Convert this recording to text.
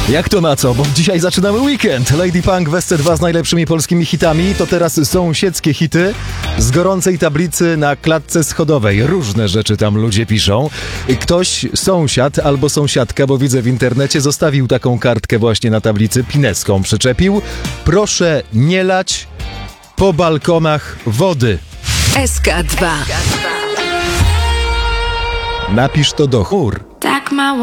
Jak to na co? Bo dzisiaj zaczynamy weekend. Lady Punk w SC2 z najlepszymi polskimi hitami. To teraz sąsiedzkie hity z gorącej tablicy na klatce schodowej. Różne rzeczy tam ludzie piszą. Ktoś, sąsiad albo sąsiadka, bo widzę w internecie, zostawił taką kartkę właśnie na tablicy, pineską przyczepił. Proszę nie lać po balkonach wody. SK2. Napisz to do chmur. Tak mało